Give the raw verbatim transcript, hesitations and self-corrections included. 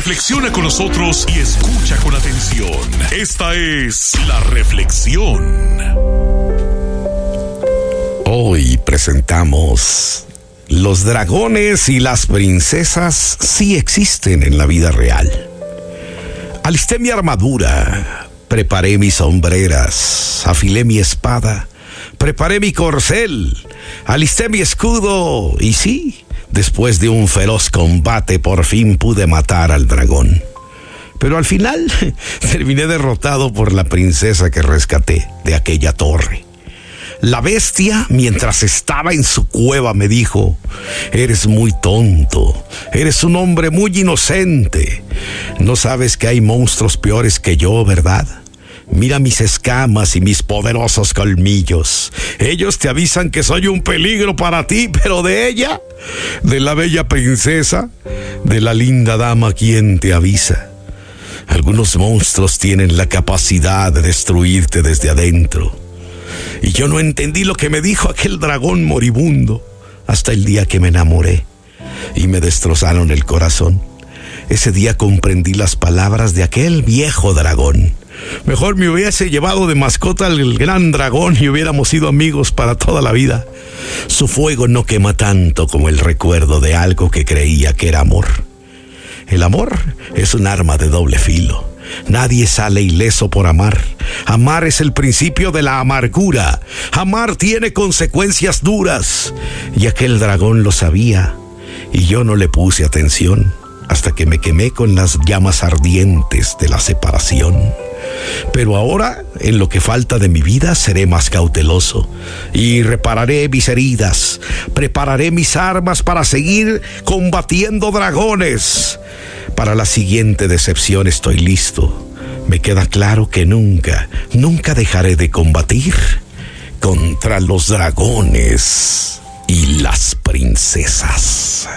Reflexiona con nosotros y escucha con atención. Esta es La Reflexión. Hoy presentamos: los dragones y las princesas sí existen en la vida real. Alisté mi armadura, preparé mis sombreras, afilé mi espada, preparé mi corcel, alisté mi escudo y sí, después de un feroz combate por fin pude matar al dragón. Pero al final terminé derrotado por la princesa que rescaté de aquella torre. La bestia, mientras estaba en su cueva, me dijo: eres muy tonto, eres un hombre muy inocente. No sabes que hay monstruos peores que yo, ¿verdad? Mira mis escamas y mis poderosos colmillos. Ellos te avisan que soy un peligro para ti, pero de ella, de la bella princesa, de la linda dama, ¿quién te avisa? Algunos monstruos tienen la capacidad de destruirte desde adentro. Y yo no entendí lo que me dijo aquel dragón moribundo hasta el día que me enamoré y me destrozaron el corazón. Ese día comprendí las palabras de aquel viejo dragón. Mejor me hubiese llevado de mascota al gran dragón y hubiéramos sido amigos para toda la vida. Su fuego no quema tanto como el recuerdo de algo que creía que era amor. El amor es un arma de doble filo. Nadie sale ileso por amar. Amar es el principio de la amargura. Amar tiene consecuencias duras. Y aquel dragón lo sabía. Y yo no le puse atención hasta que me quemé con las llamas ardientes de la separación. Pero ahora, en lo que falta de mi vida, seré más cauteloso y repararé mis heridas. Prepararé mis armas para seguir combatiendo dragones. Para la siguiente decepción estoy listo. Me queda claro que nunca, nunca dejaré de combatir contra los dragones y las princesas.